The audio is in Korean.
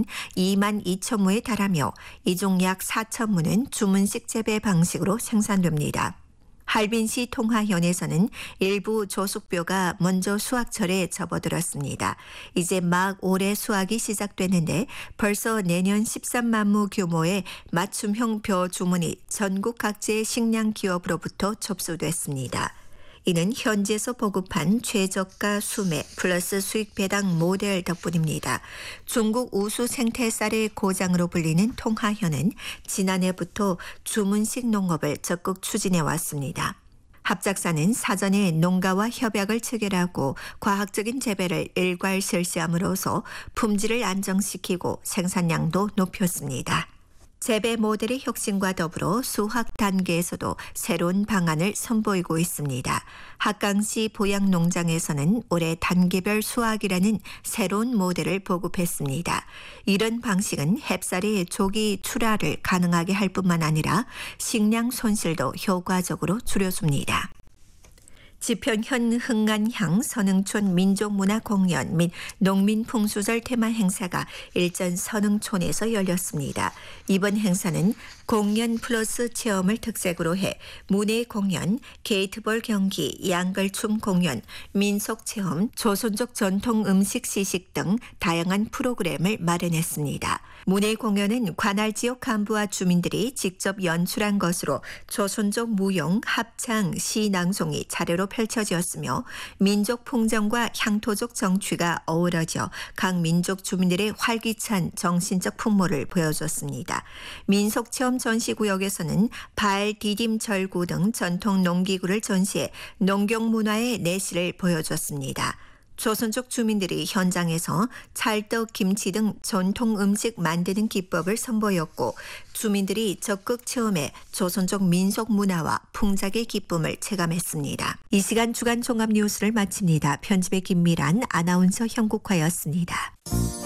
수는 2만 2천 무에 달하며 이 중 약 4천 무는 주문식 재배 방식으로 생산됩니다. 할빈시 통화현에서는 일부 조숙벼가 먼저 수확철에 접어들었습니다. 이제 막 올해 수확이 시작됐는데 벌써 내년 13만 무 규모의 맞춤형 벼 주문이 전국 각지의 식량 기업으로부터 접수됐습니다. 이는 현지에서 보급한 최저가 수매 플러스 수익 배당 모델 덕분입니다. 중국 우수 생태쌀의 고장으로 불리는 통화현은 지난해부터 주문식 농업을 적극 추진해 왔습니다. 합작사는 사전에 농가와 협약을 체결하고 과학적인 재배를 일괄 실시함으로써 품질을 안정시키고 생산량도 높였습니다. 재배 모델의 혁신과 더불어 수확 단계에서도 새로운 방안을 선보이고 있습니다. 합강시 보양농장에서는 올해 단계별 수확이라는 새로운 모델을 보급했습니다. 이런 방식은 햅쌀의 조기 출하를 가능하게 할 뿐만 아니라 식량 손실도 효과적으로 줄여줍니다. 지편현 흥안향 선흥촌 민족문화공연 및 농민풍수절 테마 행사가 일전 선흥촌에서 열렸습니다. 이번 행사는 공연 플러스 체험을 특색으로 해 문예 공연, 게이트볼 경기, 양걸춤 공연, 민속 체험, 조선족 전통 음식 시식 등 다양한 프로그램을 마련했습니다. 문예 공연은 관할 지역 간부와 주민들이 직접 연출한 것으로 조선족 무용, 합창, 시낭송이 차례로 펼쳐졌으며 민족 풍정과 향토적 정취가 어우러져 각 민족 주민들의 활기찬 정신적 풍모를 보여줬습니다. 민속체험 전시구역에서는 발, 디딤, 절구 등 전통 농기구를 전시해 농경 문화의 내실을 보여줬습니다. 조선족 주민들이 현장에서 찰떡, 김치 등 전통 음식 만드는 기법을 선보였고 주민들이 적극 체험해 조선족 민속 문화와 풍작의 기쁨을 체감했습니다. 이 시간 주간 종합 뉴스를 마칩니다. 편집의 김미란, 아나운서 현국화였습니다.